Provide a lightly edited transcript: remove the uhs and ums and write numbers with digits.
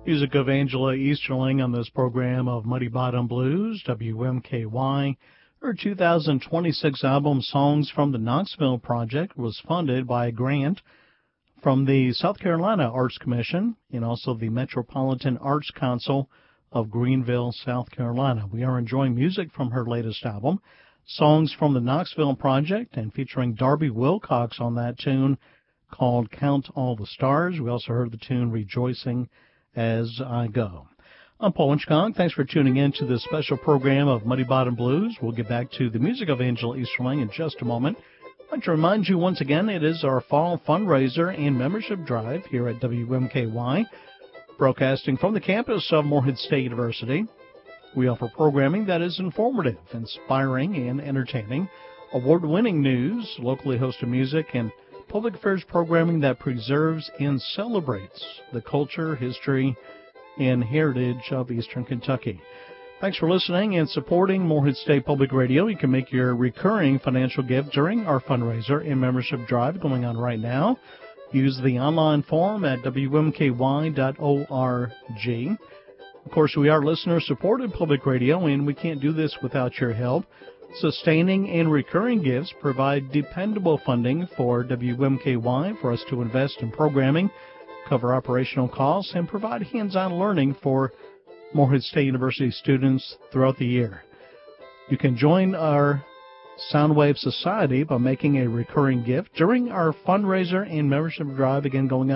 Music of Angela Easterling on this program of Muddy Bottom Blues, WMKY. Her 2026 album, Songs from the Knoxville Project, was funded by a grant from the South Carolina Arts Commission and also the Metropolitan Arts Council of Greenville, South Carolina. We are enjoying music from her latest album, Songs from the Knoxville Project, and featuring Darby Wilcox on that tune called Count All the Stars. We also heard the tune Rejoicing as I Go. I'm Paul Winchcog. Thanks for tuning in to this special program of Muddy Bottom Blues. We'll get back to the music of Angela Easterling in just a moment. I'd like to remind you once again, it is our fall fundraiser and membership drive here at WMKY, broadcasting from the campus of Morehead State University. We offer programming that is informative, inspiring, and entertaining, award-winning news, locally hosted music, and public affairs programming that preserves and celebrates the culture, history, and heritage of Eastern Kentucky. Thanks for listening and supporting Morehead State Public Radio. You can make your recurring financial gift during our fundraiser and membership drive going on right now. Use the online form at wmky.org. Of course, we are listener-supported public radio, and we can't do this without your help. Sustaining and recurring gifts provide dependable funding for WMKY for us to invest in programming, cover operational costs, and provide hands-on learning for Morehead State University students throughout the year. You can join our Soundwave Society by making a recurring gift during our fundraiser and membership drive, again going on